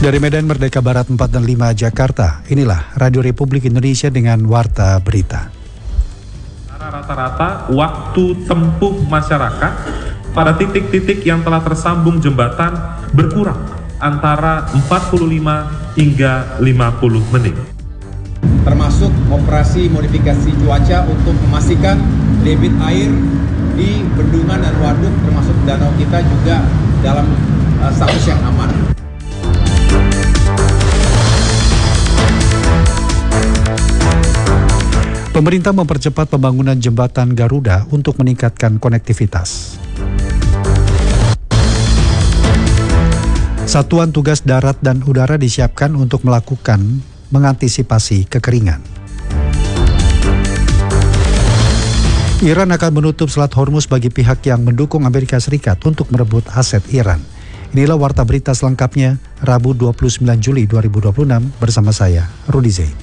Dari Medan Merdeka Barat 4 dan 5 Jakarta, inilah Radio Republik Indonesia dengan Warta Berita. Rata-rata waktu tempuh masyarakat pada titik-titik yang telah tersambung jembatan berkurang antara 45 hingga 50 menit. Termasuk operasi modifikasi cuaca untuk memastikan debit air di bendungan dan waduk termasuk danau kita juga dalam status yang aman. Pemerintah mempercepat pembangunan jembatan Garuda untuk meningkatkan konektivitas. Satuan Tugas Darat dan Udara disiapkan untuk mengantisipasi kekeringan. Iran akan menutup Selat Hormuz bagi pihak yang mendukung Amerika Serikat untuk merebut aset Iran. Inilah Warta Berita selengkapnya, Rabu 29 Juli 2026 bersama saya, Rudi Zain.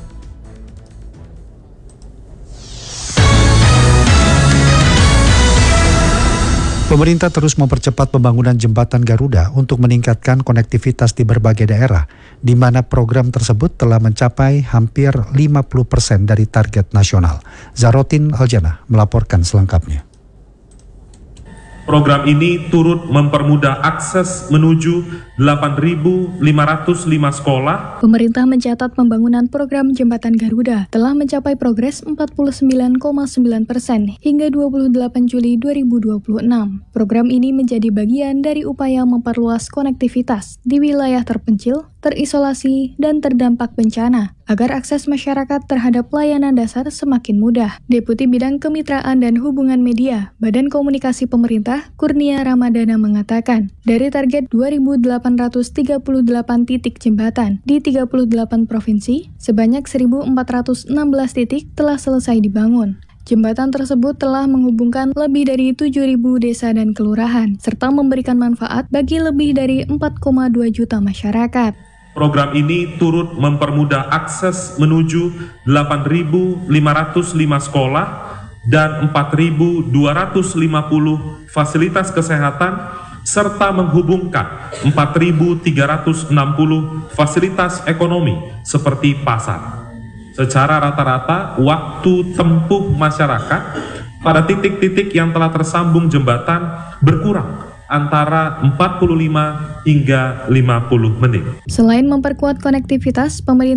Pemerintah terus mempercepat pembangunan jembatan Garuda untuk meningkatkan konektivitas di berbagai daerah, di mana program tersebut telah mencapai hampir 50% dari target nasional. Zarotin Aljana melaporkan selengkapnya. Program ini turut mempermudah akses menuju 8.505 sekolah. Pemerintah mencatat pembangunan program jembatan Garuda telah mencapai progres 49,9% hingga 28 Juli 2026. Program ini menjadi bagian dari upaya memperluas konektivitas di wilayah terpencil, terisolasi, dan terdampak bencana, agar akses masyarakat terhadap layanan dasar semakin mudah. Deputi Bidang Kemitraan dan Hubungan Media, Badan Komunikasi Pemerintah, Kurnia Ramadana mengatakan, dari target 2.838 titik jembatan di 38 provinsi, sebanyak 1.416 titik telah selesai dibangun. Jembatan tersebut telah menghubungkan lebih dari 7.000 desa dan kelurahan, serta memberikan manfaat bagi lebih dari 4,2 juta masyarakat. Program ini turut mempermudah akses menuju 8.505 sekolah dan 4.250 fasilitas kesehatan, serta menghubungkan 4.360 fasilitas ekonomi seperti pasar. Secara rata-rata, waktu tempuh masyarakat pada titik-titik yang telah tersambung jembatan berkurang antara 45 hingga 50 menit. Selain memperkuat konektivitas, pemerintah